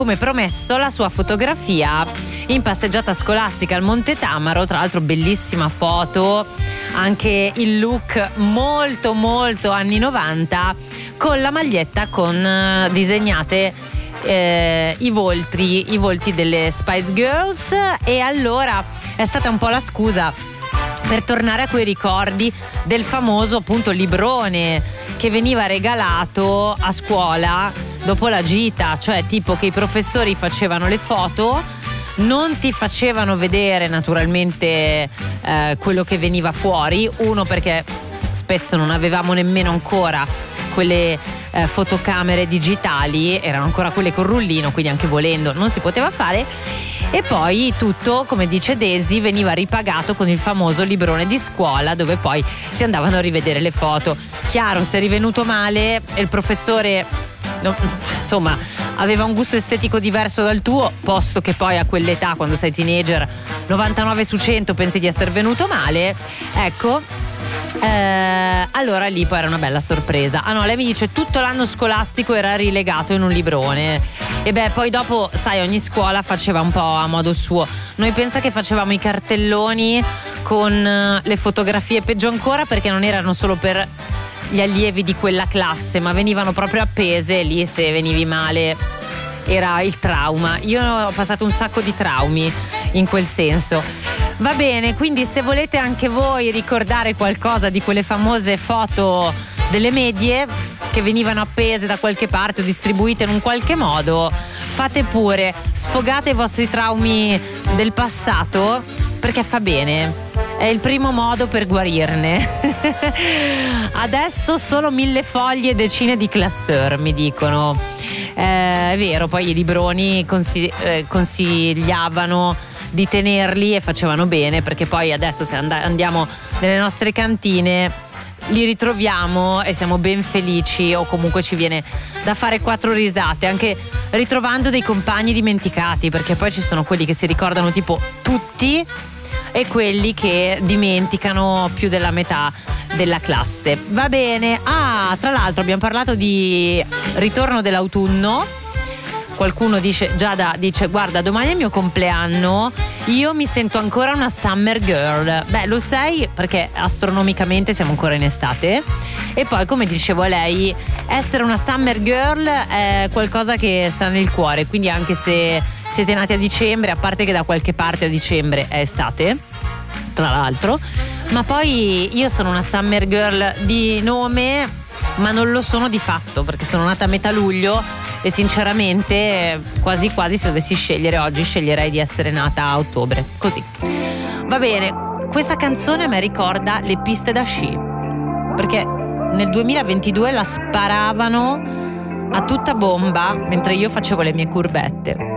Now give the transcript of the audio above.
come promesso la sua fotografia in passeggiata scolastica al Monte Tamaro. Tra l'altro bellissima foto, anche il look molto molto anni 90, con la maglietta con disegnate i volti delle Spice Girls. E allora è stata un po' la scusa per tornare a quei ricordi del famoso appunto librone che veniva regalato a scuola dopo la gita, cioè tipo che i professori facevano le foto, non ti facevano vedere naturalmente quello che veniva fuori, uno perché spesso non avevamo nemmeno ancora quelle fotocamere digitali, erano ancora quelle col rullino, quindi anche volendo non si poteva fare. E poi tutto, come dice Daisy, veniva ripagato con il famoso librone di scuola, dove poi si andavano a rivedere le foto. Chiaro, se eri venuto male e il professore insomma aveva un gusto estetico diverso dal tuo, posto che poi a quell'età, quando sei teenager, 99 su 100 pensi di essere venuto male, ecco. Allora lì poi era una bella sorpresa. Ah no, lei mi dice tutto l'anno scolastico era rilegato in un librone. E beh, poi dopo, sai, ogni scuola faceva un po' a modo suo. Noi pensa che facevamo i cartelloni con le fotografie, peggio ancora perché non erano solo per gli allievi di quella classe, ma venivano proprio appese, e lì se venivi male era il trauma. Io ho passato un sacco di traumi in quel senso. Va bene, quindi se volete anche voi ricordare qualcosa di quelle famose foto delle medie che venivano appese da qualche parte o distribuite in un qualche modo, fate pure, sfogate i vostri traumi del passato, perché fa bene, è il primo modo per guarirne. Adesso solo 1000 fogli e decine di classeur, mi dicono. È vero, poi i libroni consigliavano di tenerli e facevano bene, perché poi adesso se andiamo nelle nostre cantine li ritroviamo e siamo ben felici, o comunque ci viene da fare 4 risate anche ritrovando dei compagni dimenticati, perché poi ci sono quelli che si ricordano tipo tutti e quelli che dimenticano più della metà della classe. Va bene. Tra l'altro abbiamo parlato di ritorno dell'autunno. Qualcuno dice, Giada dice, guarda, domani è il mio compleanno, io mi sento ancora una summer girl. Beh, lo sei, perché astronomicamente siamo ancora in estate. E poi, come dicevo a lei, essere una summer girl è qualcosa che sta nel cuore, quindi anche se siete nati a dicembre, a parte che da qualche parte a dicembre è estate, tra l'altro, ma poi io sono una summer girl di nome, ma non lo sono di fatto, perché sono nata a metà luglio e sinceramente quasi quasi se dovessi scegliere oggi sceglierei di essere nata a ottobre, così. Va bene, questa canzone a me ricorda le piste da sci, perché nel 2022 la sparavano a tutta bomba mentre io facevo le mie curvette.